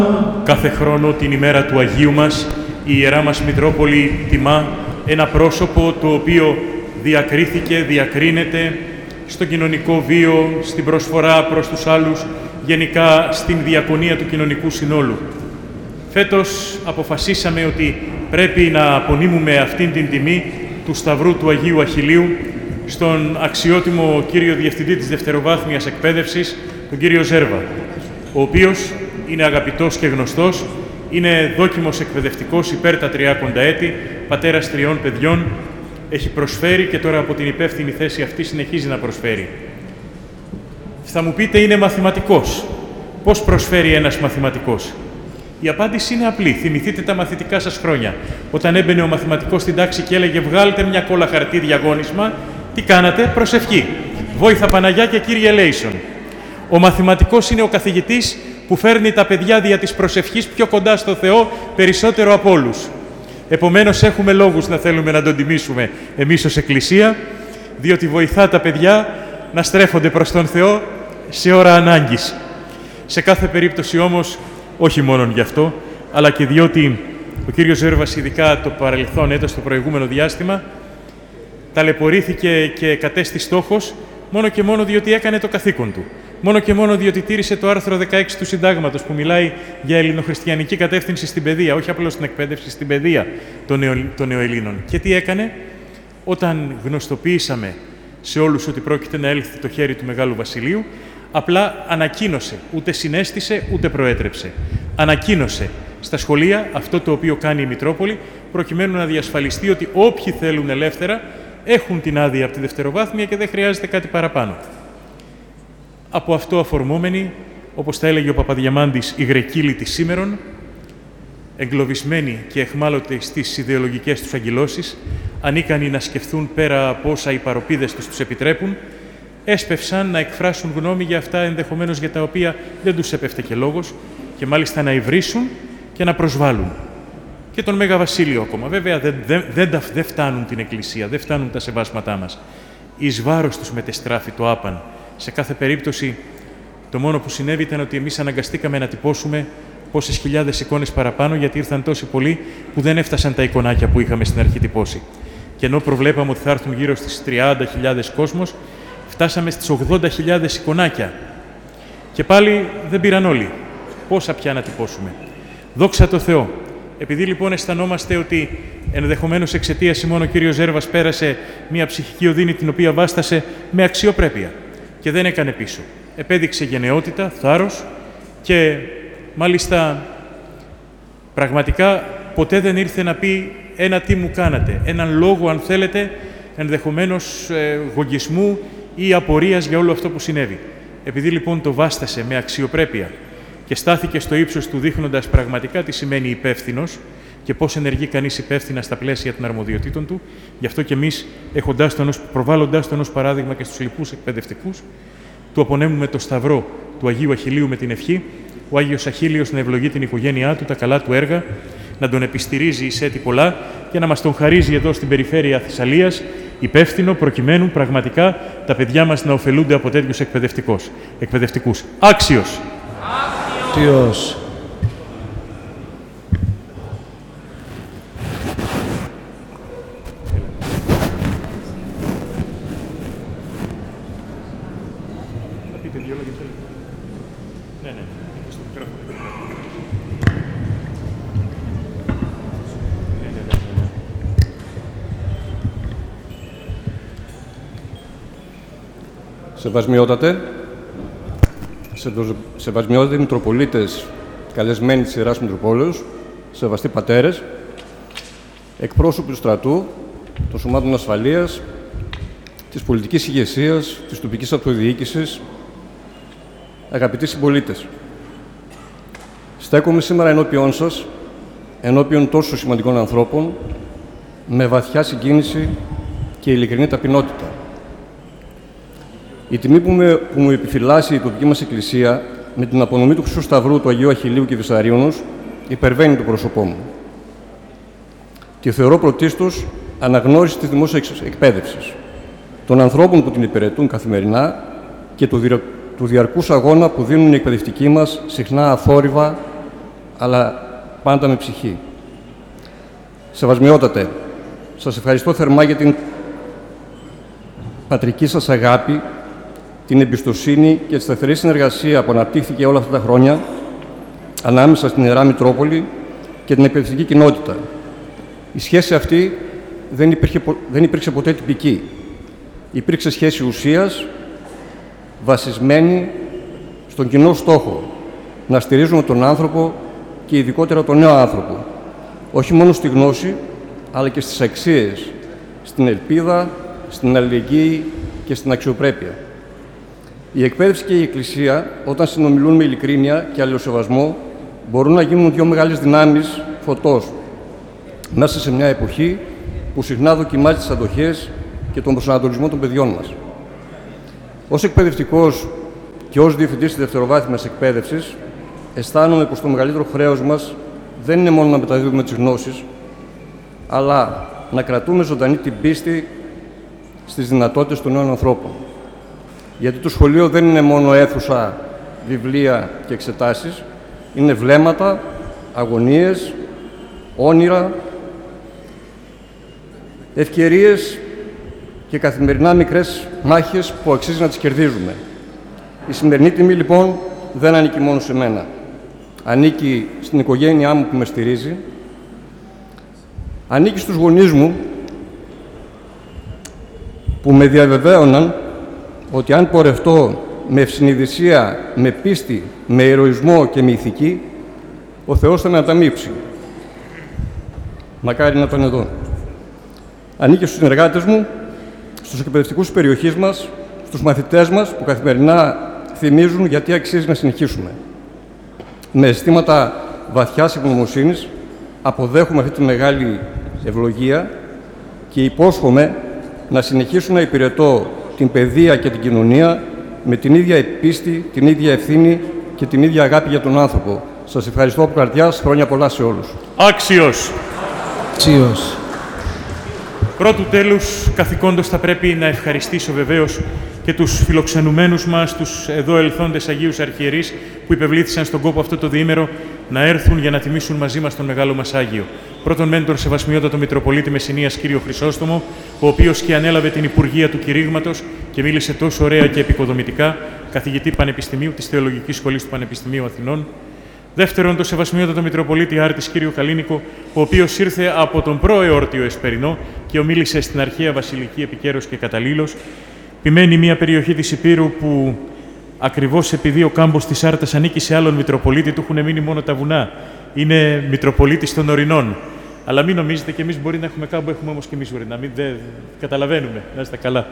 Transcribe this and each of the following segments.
Κάθε χρόνο την ημέρα του Αγίου μας, η Ιερά μας Μητρόπολη τιμά ένα πρόσωπο το οποίο διακρίθηκε, διακρίνεται στο κοινωνικό βίο, στην προσφορά προς τους άλλους, γενικά στην διακονία του κοινωνικού συνόλου. Φέτος αποφασίσαμε ότι πρέπει να απονείμουμε αυτήν την τιμή του Σταυρού του Αγίου Αχιλλείου στον αξιότιμο κύριο Διευθυντή της Δευτεροβάθμιας Εκπαίδευσης, τον κύριο Ζέρβα, ο οποίος είναι αγαπητός και γνωστός, είναι δόκιμος εκπαιδευτικός υπέρ τα 30 έτη, πατέρας 3 παιδιών, έχει προσφέρει και τώρα από την υπεύθυνη θέση αυτή συνεχίζει να προσφέρει. Θα μου πείτε, είναι μαθηματικός. Πώς προσφέρει ένας μαθηματικός? Η απάντηση είναι απλή. Θυμηθείτε τα μαθητικά σας χρόνια. Όταν έμπαινε ο μαθηματικός στην τάξη και έλεγε «Βγάλτε μια κόλλα χαρτί διαγώνισμα», τι κάνατε? Προσευχή. Βόηθα Παναγιά και Κύριε Λέησον. Ο μαθηματικός είναι ο καθηγητής που φέρνει τα παιδιά δια της προσευχής πιο κοντά στο Θεό περισσότερο από όλους. Επομένως, έχουμε λόγους να θέλουμε να τον τιμήσουμε εμείς ως Εκκλησία, διότι βοηθά τα παιδιά να στρέφονται προς τον Θεό σε ώρα ανάγκης. Σε κάθε περίπτωση όμως, όχι μόνον γι' αυτό, αλλά και διότι ο κύριος Ζέρβας, ειδικά το παρελθόν έτος, το προηγούμενο διάστημα, ταλαιπωρήθηκε και κατέστη στόχος μόνο και μόνο διότι έκανε το καθήκον του. Μόνο και μόνο διότι τήρησε το άρθρο 16 του Συντάγματος που μιλάει για ελληνοχριστιανική κατεύθυνση στην παιδεία, όχι απλώς στην εκπαίδευση, στην παιδεία των νεοελλήνων. Και τι έκανε? Όταν γνωστοποίησαμε σε όλους ότι πρόκειται να έλθει το χέρι του Μεγάλου Βασιλείου, απλά ανακοίνωσε, ούτε συνέστησε, ούτε προέτρεψε. Ανακοίνωσε στα σχολεία αυτό το οποίο κάνει η Μητρόπολη, προκειμένου να διασφαλιστεί ότι όποιοι θέλουν ελεύθερα έχουν την άδεια από τη δευτεροβάθμια και δεν χρειάζεται κάτι παραπάνω. Από αυτό αφορμόμενοι, όπως τα έλεγε ο Παπαδιαμάντης, οι γρεκύλοι της σήμερον, εγκλωβισμένοι και εχμάλωτοι στις ιδεολογικές τους αγκυλώσεις, ανίκανοι να σκεφτούν πέρα από όσα οι παροπίδες τους επιτρέπουν, έσπευσαν να εκφράσουν γνώμη για αυτά ενδεχομένως για τα οποία δεν τους έπεφτε και λόγος και μάλιστα να υβρίσουν και να προσβάλλουν. Και τον Μέγα Βασίλειο ακόμα. Βέβαια δεν φτάνουν την Εκκλησία, δεν φτάνουν τα σεβάσματά μας. Εις βάρος τους μετεστράφει το άπαν. Σε κάθε περίπτωση, το μόνο που συνέβη ήταν ότι εμείς αναγκαστήκαμε να τυπώσουμε πόσες χιλιάδες εικόνες παραπάνω, γιατί ήρθαν τόσοι πολλοί που δεν έφτασαν τα εικονάκια που είχαμε στην αρχή τυπώσει. Και ενώ προβλέπαμε ότι θα έρθουν γύρω στις 30.000 κόσμος, φτάσαμε στις 80.000 εικονάκια. Και πάλι δεν πήραν όλοι. Πόσα πια να τυπώσουμε? Δόξα τω Θεώ. Επειδή λοιπόν αισθανόμαστε ότι ενδεχομένως εξαιτίας ημών ο κύριος Ζέρβας πέρασε μια ψυχική οδύνη την οποία βάστασε με αξιοπρέπεια και δεν έκανε πίσω. Επέδειξε γενναιότητα, θάρρος και μάλιστα πραγματικά ποτέ δεν ήρθε να πει ένα τι μου κάνατε, έναν λόγο αν θέλετε ενδεχομένως γογγισμού ή απορίας για όλο αυτό που συνέβη. Επειδή λοιπόν το βάστασε με αξιοπρέπεια και στάθηκε στο ύψος του δείχνοντας πραγματικά τι σημαίνει υπεύθυνος και πώς ενεργεί κανείς υπεύθυνα στα πλαίσια των αρμοδιοτήτων του, γι' αυτό και εμείς, προβάλλοντάς τον ως παράδειγμα και στους λοιπούς εκπαιδευτικούς, του απονέμουμε το Σταυρό του Αγίου Αχιλλείου με την ευχή, ο Άγιος Αχίλλειος να ευλογεί την οικογένειά του, τα καλά του έργα, να τον επιστηρίζει εις έτη πολλά και να μας τον χαρίζει εδώ στην περιφέρεια Θεσσαλίας, υπεύθυνο προκειμένου πραγματικά τα παιδιά μας να ωφελούνται από τέτοιους εκπαιδευτικούς. Άξιος! Άξιος! Σεβασμιότατοι Μητροπολίτες, καλεσμένοι της Ιεράς Μητροπόλεως, σεβαστοί πατέρες, εκπρόσωποι του στρατού, των σωμάτων ασφαλείας, της πολιτικής ηγεσίας, της τοπικής αυτοδιοίκησης, αγαπητοί συμπολίτες. Στέκομαι σήμερα ενώπιόν σας, ενώπιον τόσο σημαντικών ανθρώπων, με βαθιά συγκίνηση και ειλικρινή ταπεινότητα. Η τιμή που μου επιφυλάσσει η τοπική μας Εκκλησία με την απονομή του Χρυσού Σταυρού του Αγίου Αχιλλείου και Βυσσαρίωνος υπερβαίνει το πρόσωπό μου. Και θεωρώ πρωτίστως αναγνώριση της δημόσιας εκπαίδευσης, των ανθρώπων που την υπηρετούν καθημερινά και του διαρκούς αγώνα που δίνουν οι εκπαιδευτικοί μας συχνά αθόρυβα αλλά πάντα με ψυχή. Σεβασμιότατε, σας ευχαριστώ θερμά για την πατρική σας αγάπη, την εμπιστοσύνη και τη σταθερή συνεργασία που αναπτύχθηκε όλα αυτά τα χρόνια ανάμεσα στην Ιερά Μητρόπολη και την εκπαιδευτική κοινότητα. Η σχέση αυτή δεν υπήρξε ποτέ τυπική. Υπήρξε σχέση ουσίας, βασισμένη στον κοινό στόχο, να στηρίζουμε τον άνθρωπο και ειδικότερα τον νέο άνθρωπο, όχι μόνο στη γνώση, αλλά και στις αξίες, στην ελπίδα, στην αλληλεγγύη και στην αξιοπρέπεια. Η εκπαίδευση και η Εκκλησία, όταν συνομιλούν με ειλικρίνεια και αλληλοσεβασμό, μπορούν να γίνουν δύο μεγάλες δυνάμεις φωτός, μέσα σε μια εποχή που συχνά δοκιμάζει τις αντοχές και τον προσανατολισμό των παιδιών μας. Ως εκπαιδευτικός και ως διευθυντής της δευτεροβάθμιας εκπαίδευσης, αισθάνομαι πως το μεγαλύτερο χρέος μας δεν είναι μόνο να μεταδίδουμε τις γνώσεις, αλλά να κρατούμε ζωντανή την πίστη στις δυνατότητες των νέων ανθρώπων. Γιατί το σχολείο δεν είναι μόνο αίθουσα, βιβλία και εξετάσεις, είναι βλέμματα, αγωνίες, όνειρα, ευκαιρίες και καθημερινά μικρές μάχες που αξίζει να τις κερδίζουμε. Η σημερινή τιμή, λοιπόν, δεν ανήκει μόνο σε μένα. Ανήκει στην οικογένειά μου που με στηρίζει, ανήκει στους γονείς μου που με διαβεβαίωναν ότι αν πορευτώ με ευσυνειδησία, με πίστη, με ηρωισμό και με ηθική, ο Θεός θα με ανταμείψει. Μακάρι να ήταν εδώ. Ανήκει στους συνεργάτες μου, στους εκπαιδευτικούς της περιοχής μας, στους μαθητές μας που καθημερινά θυμίζουν γιατί αξίζει να συνεχίσουμε. Με αισθήματα βαθιάς ευγνωμοσύνης αποδέχομαι αυτή τη μεγάλη ευλογία και υπόσχομαι να συνεχίσω να υπηρετώ την παιδεία και την κοινωνία με την ίδια πίστη, την ίδια ευθύνη και την ίδια αγάπη για τον άνθρωπο. Σας ευχαριστώ από καρδιάς. Χρόνια πολλά σε όλους. Άξιος. Άξιος. Πρώτου τέλους, καθηκόντως θα πρέπει να ευχαριστήσω βεβαίως και τους φιλοξενουμένους μας, τους εδώ ελθόντες Αγίους Αρχιερείς που υπευλήθησαν στον κόπο αυτό το διήμερο να έρθουν για να τιμήσουν μαζί μας τον μεγάλο μας Άγιο. Πρώτον μεν τον Σεβασμιότατο Μητροπολίτη Μεσσηνίας κύριο Χρυσόστομο, ο οποίος και ανέλαβε την Υπουργεία του Κηρύγματος και μίλησε τόσο ωραία και επικοδομητικά, καθηγητή Πανεπιστημίου της Θεολογικής Σχολής του Πανεπιστημίου Αθηνών. Δεύτερον, τον Σεβασμιότατο Μητροπολίτη Άρτης κύριο Καλίνικο, ο οποίος ήρθε από τον προεόρτιο Εσπερινό και ομίλησε στην αρχαία Βασιλική επικαίρως και καταλήλως. Ποιμένη μια περιοχή της Ηπείρου που ακριβώς επειδή ο κάμπος της Άρτας ανήκει σε άλλον Μητροπολίτη, του έχουν μείνει μόνο τα βουνά. Είναι Μητροπολίτης των Ορεινών. Αλλά μην νομίζετε, και εμείς μπορεί να έχουμε κάμπο, έχουμε όμως και εμείς ορεινά. Δεν καταλαβαίνουμε. Να είστε καλά.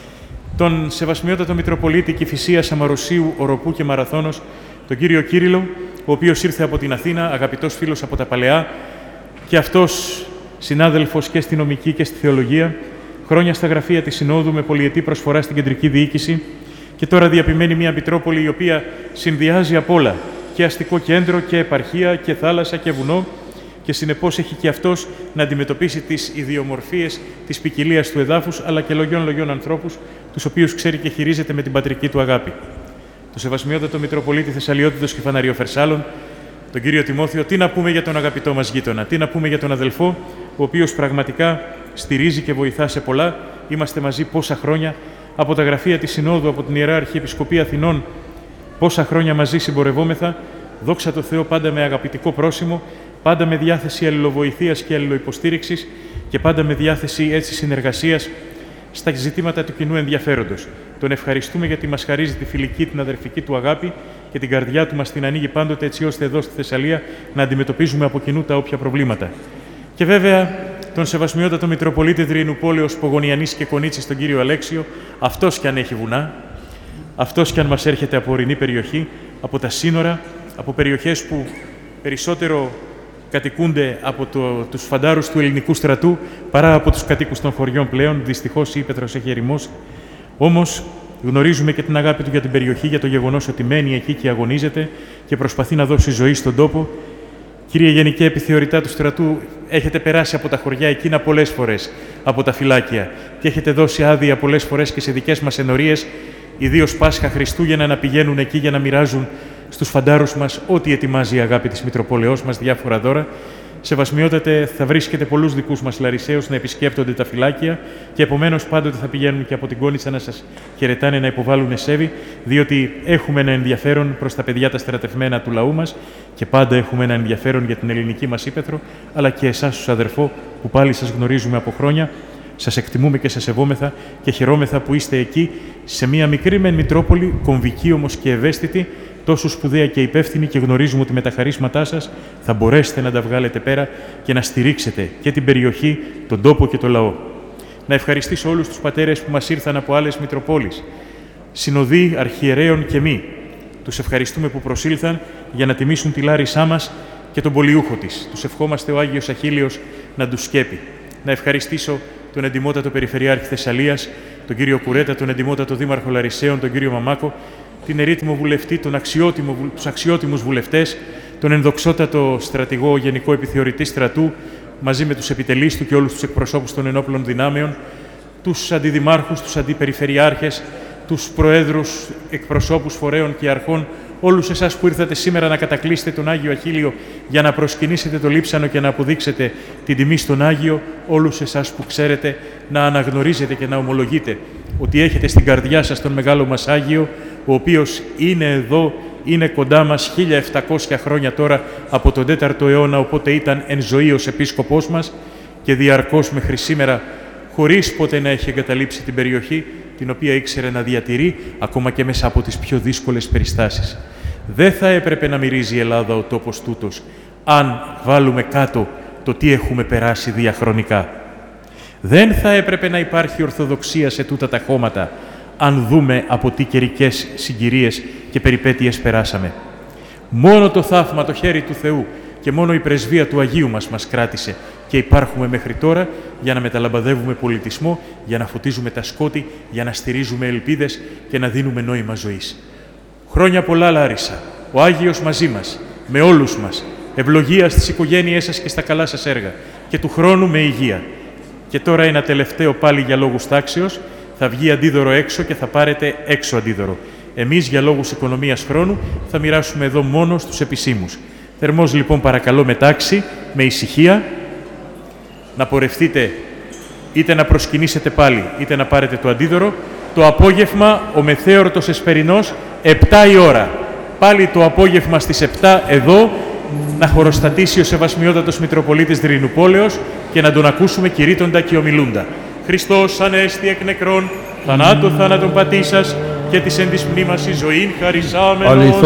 Τον Σεβασμιότατο Μητροπολίτη Κηφισίας, Αμαροσίου, Οροπού και Μαραθώνος, τον κύριο Κύριλλο, ο οποίος ήρθε από την Αθήνα, αγαπητός φίλος από τα παλαιά, και αυτός συνάδελφος και στη νομική και στη θεολογία, χρόνια στα γραφεία της Συνόδου με πολυετή προσφορά στην κεντρική διοίκηση και τώρα διαπημένει μια Μητρόπολη η οποία συνδυάζει απ' όλα και αστικό κέντρο και επαρχία και θάλασσα και βουνό και συνεπώς έχει και αυτός να αντιμετωπίσει τις ιδιομορφίες της ποικιλίας του εδάφους αλλά και λογιών ανθρώπους, τους οποίους ξέρει και χειρίζεται με την πατρική του αγάπη. Το Σεβασμιότατο Μητροπολίτη Θεσσαλιότητος και Φαναριοφερσάλων, τον κύριο Τιμόθεο, τι να πούμε για τον αγαπητό μας γείτονα, τι να πούμε για τον αδελφό, ο οποίος πραγματικά στηρίζει και βοηθά σε πολλά. Είμαστε μαζί πόσα χρόνια από τα γραφεία της Συνόδου, από την Ιερά Αρχιεπισκοπή Αθηνών, πόσα χρόνια μαζί συμπορευόμεθα. Δόξα τω Θεώ, πάντα με αγαπητικό πρόσημο, πάντα με διάθεση αλληλοβοηθείας και αλληλοϊποστήριξης και πάντα με διάθεση έτσι συνεργασίας στα ζητήματα του κοινού ενδιαφέροντος. Τον ευχαριστούμε γιατί μας χαρίζει τη φιλική, την αδερφική του αγάπη και την καρδιά του μας την ανοίγει πάντοτε έτσι ώστε εδώ στη Θεσσαλία να αντιμετωπίζουμε από κοινού τα όποια προβλήματα. Και βέβαια τον Σεβασμιότατο Μητροπολίτη Δριενού Πόλεως, Πογωνιανής και Κονίτσης, τον κύριο Αλέξιο, αυτός κι αν έχει βουνά, αυτός κι αν μας έρχεται από ορεινή περιοχή, από τα σύνορα, από περιοχές που περισσότερο κατοικούνται από τους φαντάρους του ελληνικού στρατού παρά από τους κατοίκους των χωριών πλέον. Δυστυχώς η ύπαιθρος έχει ερημώσει. Όμως γνωρίζουμε και την αγάπη του για την περιοχή, για το γεγονός ότι μένει εκεί και αγωνίζεται και προσπαθεί να δώσει ζωή στον τόπο. Κύριε Γενικέ Επιθεωρητά του στρατού, έχετε περάσει από τα χωριά εκείνα πολλές φορές, από τα φυλάκια, και έχετε δώσει άδεια πολλές φορές και σε δικές μας ενορίες, ιδίως Πάσχα, Χριστούγεννα, να πηγαίνουν εκεί για να μοιράζουν στους φαντάρους μας ό,τι ετοιμάζει η αγάπη της Μητροπόλεως μας, διάφορα δώρα. Σεβασμιότατε, θα βρίσκετε πολλούς δικούς μας Λαρισαίους να επισκέπτονται τα φυλάκια και επομένως πάντοτε θα πηγαίνουν και από την Κόνιτσα να σας χαιρετάνε, να υποβάλουν σέβη, διότι έχουμε ένα ενδιαφέρον προς τα παιδιά τα στρατευμένα του λαού μας και πάντα έχουμε ένα ενδιαφέρον για την ελληνική μας ύπαιθρο, αλλά και εσάς τους αδερφό που πάλι σας γνωρίζουμε από χρόνια. Σας εκτιμούμε και σας σεβόμεθα και χαιρόμεθα που είστε εκεί, σε μια μικρή μεν Μητρόπολη, κομβική όμως και ευαίσθητη, τόσο σπουδαία και υπεύθυνη, και γνωρίζουμε ότι με τα χαρίσματά σας θα μπορέσετε να τα βγάλετε πέρα και να στηρίξετε και την περιοχή, τον τόπο και το λαό. Να ευχαριστήσω όλους τους πατέρες που μας ήρθαν από άλλες Μητροπόλεις, συνοδοί, αρχιερέων και μη. Τους ευχαριστούμε που προσήλθαν για να τιμήσουν τη Λάρισσά μας και τον πολιούχο της. Τους ευχόμαστε ο Άγιος Αχίλιος να τους σκέπει. Να ευχαριστήσω τον εντιμότατο Περιφερειάρχη Θεσσαλίας, τον κύριο Κουρέτα, τον εντιμότατο Δήμαρχο Λαρισαίων, τον κύριο Μαμάκο, την ερήτημο βουλευτή, τους αξιότιμους βουλευτές, τον ενδοξότατο στρατηγό Γενικό Επιθεωρητή Στρατού, μαζί με τους επιτελείς του και όλους τους εκπροσώπους των ενόπλων δυνάμεων, τους αντιδημάρχους, τους αντιπεριφερειάρχες, τους προέδρους, εκπροσώπους φορέων και αρχών, όλους εσάς που ήρθατε σήμερα να κατακλείσετε τον Άγιο Αχίλιο για να προσκυνήσετε το λείψανο και να αποδείξετε την τιμή στον Άγιο, όλους εσάς που ξέρετε να αναγνωρίζετε και να ομολογείτε ότι έχετε στην καρδιά σας τον μεγάλο μας Άγιο, ο οποίος είναι εδώ, είναι κοντά μας 1700 χρόνια τώρα από τον 4ο αιώνα, οπότε ήταν εν ζωή ως επίσκοπός μας και διαρκώς μέχρι σήμερα, χωρίς ποτέ να έχει εγκαταλείψει την περιοχή, την οποία ήξερε να διατηρεί, ακόμα και μέσα από τις πιο δύσκολες περιστάσεις. Δεν θα έπρεπε να μυρίζει η Ελλάδα ο τόπος τούτος, αν βάλουμε κάτω το τι έχουμε περάσει διαχρονικά. Δεν θα έπρεπε να υπάρχει ορθοδοξία σε τούτα τα χώματα, αν δούμε από τι καιρικές συγκυρίες και περιπέτειες περάσαμε. Μόνο το θαύμα, το χέρι του Θεού και μόνο η πρεσβεία του Αγίου μας κράτησε και υπάρχουμε μέχρι τώρα για να μεταλαμπαδεύουμε πολιτισμό, για να φωτίζουμε τα σκότη, για να στηρίζουμε ελπίδες και να δίνουμε νόημα ζωής. Χρόνια πολλά, Λάρισα, ο Άγιος μαζί μας, με όλους μας, ευλογία στις οικογένειές σας και στα καλά σας έργα και του χρόνου με υγεία. Και τώρα ένα τελευταίο πάλι για λόγους τάξεως, θα βγει αντίδωρο έξω και θα πάρετε έξω αντίδωρο. Εμείς για λόγους οικονομίας χρόνου θα μοιράσουμε εδώ μόνο στους επισήμους. Θερμός λοιπόν παρακαλώ με τάξη, με ησυχία, να πορευτείτε είτε να προσκυνήσετε πάλι, είτε να πάρετε το αντίδωρο. Το απόγευμα, ο μεθέωρτος Εσπερινός, 7 η ώρα. Πάλι το απόγευμα στις 7 εδώ, να χωροστατήσει ο Σεβασμιότατος Μητροπολίτης Δρυνουπόλεως και να τον ακούσουμε κηρύττοντα και ομιλούντα. Χριστός ανέστη εκ νεκρών, θανάτων πατήσας και της εν της μνήμας η ζωήν χαρισάμενος.